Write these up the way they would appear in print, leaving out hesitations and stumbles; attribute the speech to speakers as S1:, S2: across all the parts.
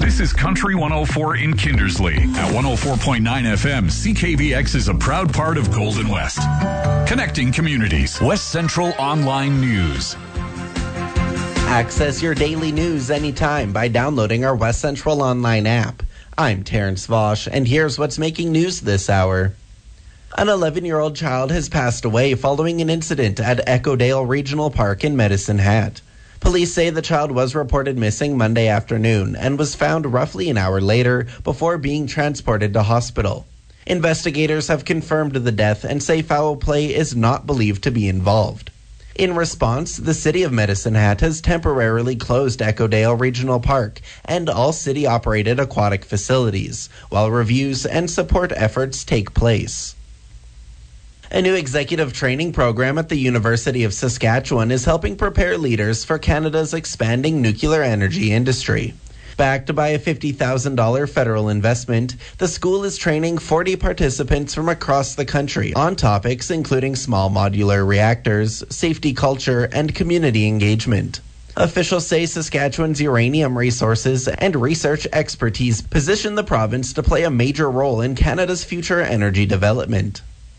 S1: This is Country 104 in Kindersley. At 104.9 FM, CKVX is a proud part of Golden West. Connecting communities. West Central Online News.
S2: Access your daily news anytime by downloading our West Central Online app. I'm Terrence Vosch, and here's what's making news this hour. An 11-year-old child has passed away following an incident at Eckodale Regional Park in Medicine Hat. Police say the child was reported missing Monday afternoon and was found roughly an hour later before being transported to hospital. Investigators have confirmed the death and say foul play is not believed to be involved. In response, the city of Medicine Hat has temporarily closed Eckodale Regional Park and all city-operated aquatic facilities, while reviews and support efforts take place. A new executive training program at the University of Saskatchewan is helping prepare leaders for Canada's expanding nuclear energy industry. Backed by a $50,000 federal investment, the school is training 40 participants from across the country on topics including small modular reactors, safety culture, and community engagement. Officials say Saskatchewan's uranium resources and research expertise position the province to play a major role in Canada's future energy development.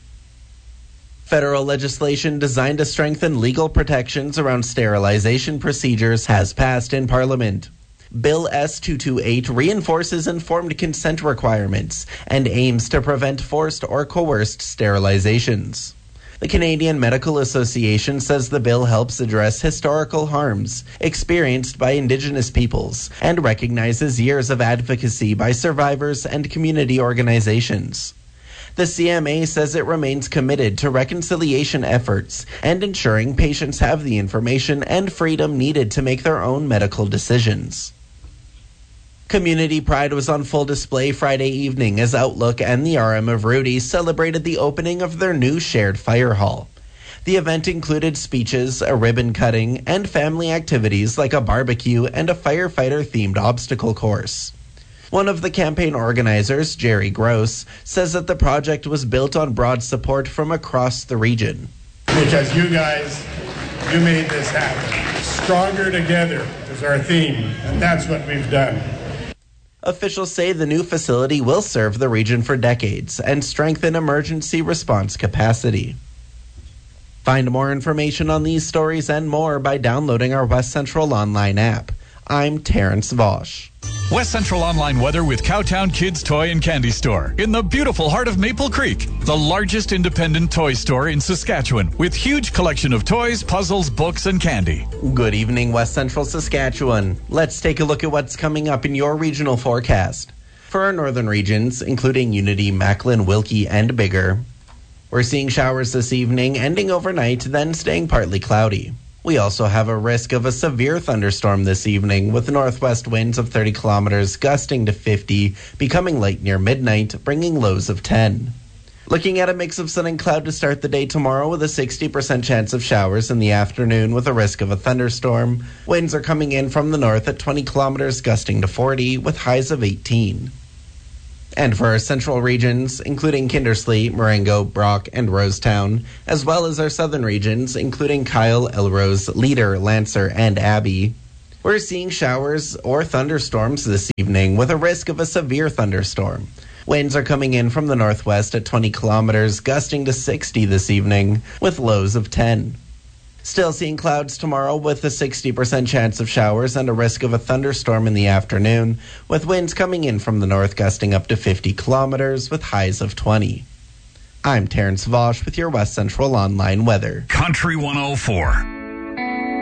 S2: Federal legislation designed to strengthen legal protections around sterilization procedures has passed in Parliament. Bill S-228 reinforces informed consent requirements and aims to prevent forced or coerced sterilizations. The Canadian Medical Association says the bill helps address historical harms experienced by Indigenous peoples and recognizes years of advocacy by survivors and community organizations. The CMA says it remains committed to reconciliation efforts and ensuring patients have the information and freedom needed to make their own medical decisions. Community pride was on full display Friday evening as Outlook and the RM of Rudy celebrated the opening of their new shared fire hall. The event included speeches, a ribbon cutting, and family activities like a barbecue and a firefighter-themed obstacle course. One of the campaign organizers, Jerry Gross, says that the project was built on broad support from across the region.
S3: Because you guys, you made this happen. Stronger together is our theme, and that's what we've done.
S2: Officials say the new facility will serve the region for decades and strengthen emergency response capacity. Find more information on these stories and more by downloading our West Central Online app. I'm Terrence Vosch.
S1: West Central Online weather with Cowtown Kids Toy and Candy Store in the beautiful heart of Maple Creek, the largest independent toy store in Saskatchewan with huge collection of toys, puzzles, books, and candy.
S2: Good evening, West Central Saskatchewan. Let's take a look at what's coming up in your regional forecast. For our northern regions, including Unity, Macklin, Wilkie, and Bigger, we're seeing showers this evening, ending overnight, then staying partly cloudy. We also have a risk of a severe thunderstorm this evening with northwest winds of 30 kilometers gusting to 50, becoming light near midnight, bringing lows of 10. Looking at a mix of sun and cloud to start the day tomorrow with a 60% chance of showers in the afternoon with a risk of a thunderstorm. Winds are coming in from the north at 20 kilometers gusting to 40 with highs of 18. And for our central regions, including Kindersley, Marengo, Brock, and Rosetown, as well as our southern regions, including Kyle, Elrose, Leader, Lancer, and Abbey, we're seeing showers or thunderstorms this evening with a risk of a severe thunderstorm. Winds are coming in from the northwest at 20 kilometers, gusting to 60 this evening, with lows of 10. Still seeing clouds tomorrow with a 60% chance of showers and a risk of a thunderstorm in the afternoon, with winds coming in from the north gusting up to 50 kilometers with highs of 20. I'm Terrence Vosch with your West Central Online weather.
S1: Country 104.